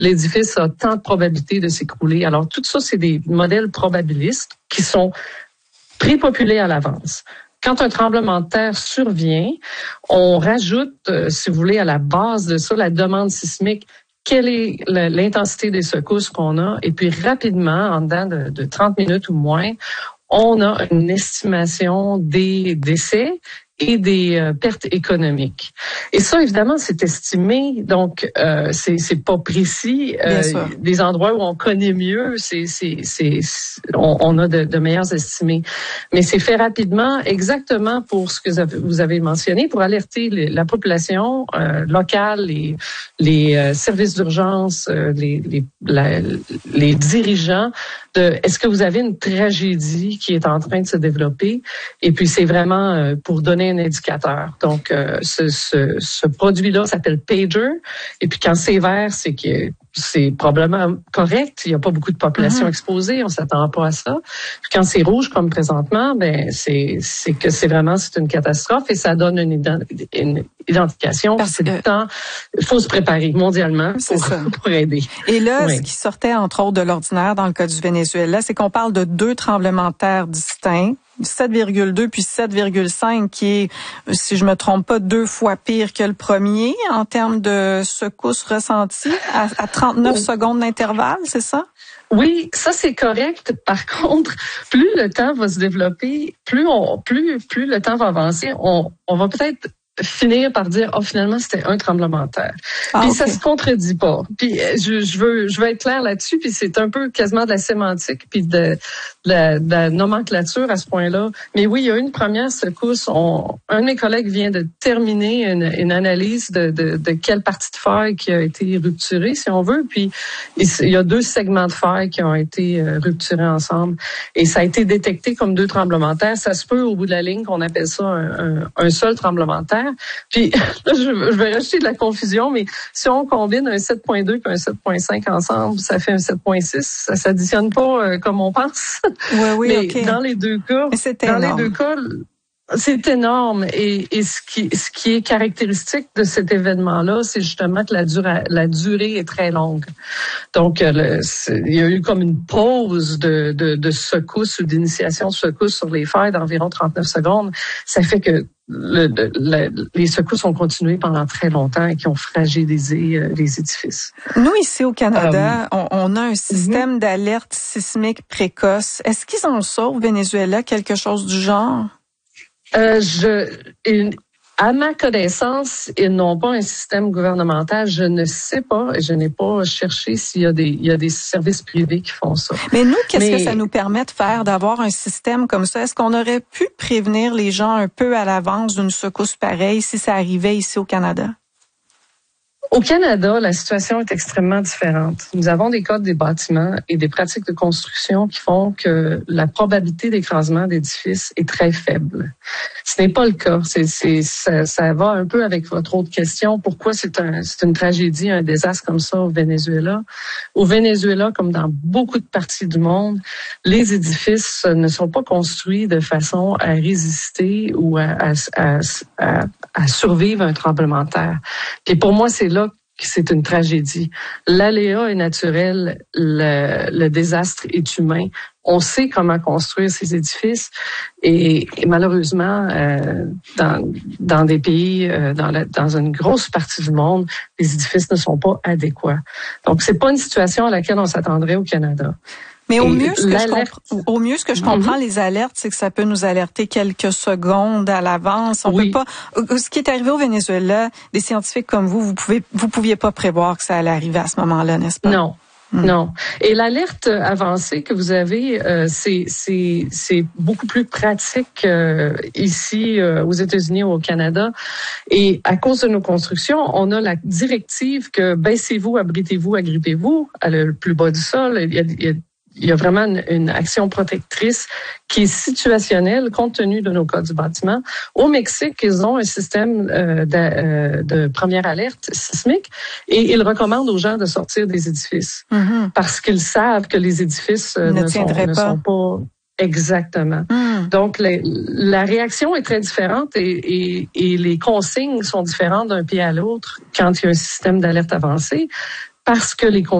l'édifice a tant de probabilités de s'écrouler. Alors, tout ça, c'est des modèles probabilistes qui sont prépopulés à l'avance. Quand un tremblement de terre survient, on rajoute, si vous voulez, à la base de ça, la demande sismique. Quelle est l'intensité des secousses qu'on a? Et puis, rapidement, en dedans de 30 minutes ou moins, on a une estimation des décès et des pertes économiques. Et ça, évidemment, c'est estimé, donc c'est pas précis. Des endroits où on connaît mieux, on a de meilleurs estimés. Mais c'est fait rapidement, exactement pour ce que vous avez mentionné, pour alerter la population locale, les services d'urgence, les dirigeants de est-ce que vous avez une tragédie qui est en train de se développer? Et puis, c'est vraiment pour donner un indicateur. Donc, ce produit-là s'appelle Pager. Et puis, quand c'est vert, c'est que c'est probablement correct. Il n'y a pas beaucoup de population exposée. On s'attend pas à ça. Puis quand c'est rouge, comme présentement, c'est que c'est une catastrophe et ça donne une identification. C'est du temps. Il faut se préparer mondialement pour aider. Et là, ce qui sortait entre autres de l'ordinaire dans le cas du Venezuela, c'est qu'on parle de 2 tremblements de terre distincts. 7,2 puis 7,5 qui est, si je me trompe pas, 2 fois pire que le premier en termes de secousses ressenties à 39 secondes d'intervalle, c'est ça? Oui, ça c'est correct. Par contre, plus le temps va se développer, plus le temps va avancer, on va peut-être finir par dire finalement c'était un tremblement de terre. Puis ça se contredit pas. Puis je veux être clair là-dessus, puis c'est un peu quasiment de la sémantique puis de la nomenclature à ce point-là. Mais oui, il y a une première secousse. Un de mes collègues vient de terminer une analyse de quelle partie de faille qui a été rupturée, si on veut. Puis il y a 2 segments de faille qui ont été rupturés ensemble. Et ça a été détecté comme 2 tremblements de terre. Ça se peut au bout de la ligne qu'on appelle ça un seul tremblement de terre. Puis là, je vais rajouter de la confusion, mais si on combine un 7.2 et un 7.5 ensemble, ça fait un 7.6. Ça s'additionne pas comme on pense. Oui, mais okay. Dans les deux cas, c'est énorme. Et ce qui est caractéristique de cet événement-là, c'est justement que la durée est très longue. Donc, il y a eu comme une pause de secousse ou d'initiation de secousse sur les failles d'environ 39 secondes. Ça fait que les secousses ont continué pendant très longtemps et qui ont fragilisé les édifices. Nous, ici au Canada, on a un système d'alerte sismique précoce. Est-ce qu'ils ont ça au Venezuela, quelque chose du genre? À ma connaissance, ils n'ont pas un système gouvernemental. Je ne sais pas, je n'ai pas cherché s'il y a des services privés qui font ça. Mais nous, qu'est-ce que ça nous permet de faire, d'avoir un système comme ça? Est-ce qu'on aurait pu prévenir les gens un peu à l'avance d'une secousse pareille si ça arrivait ici au Canada? Au Canada, la situation est extrêmement différente. Nous avons des codes des bâtiments et des pratiques de construction qui font que la probabilité d'écrasement d'édifices est très faible. Ce n'est pas le cas. Ça va un peu avec votre autre question. Pourquoi c'est une tragédie, un désastre comme ça au Venezuela? Au Venezuela, comme dans beaucoup de parties du monde, les édifices ne sont pas construits de façon à résister ou à survivre à un tremblement de terre. Et pour moi, c'est là que c'est une tragédie. L'aléa est naturel, le désastre est humain. On sait comment construire ces édifices et malheureusement, dans des pays, dans une grosse partie du monde, les édifices ne sont pas adéquats. Donc, c'est pas une situation à laquelle on s'attendrait au Canada. Mais au mieux, ce que je comprends, les alertes, c'est que ça peut nous alerter quelques secondes à l'avance. On peut pas. Ce qui est arrivé au Venezuela, des scientifiques comme vous pouviez pas prévoir que ça allait arriver à ce moment-là, n'est-ce pas? Non. Non. Et l'alerte avancée que vous avez, c'est beaucoup plus pratique ici aux États-Unis ou au Canada. Et à cause de nos constructions, on a la directive que baissez-vous, abritez-vous, agrippez-vous à le plus bas du sol. Il y a vraiment une action protectrice qui est situationnelle compte tenu de nos codes du bâtiment. Au Mexique, ils ont un système de première alerte sismique et ils recommandent aux gens de sortir des édifices parce qu'ils savent que les édifices ne sont pas exactement. Donc, la réaction est très différente et les consignes sont différentes d'un pays à l'autre quand il y a un système d'alerte avancé. parce que les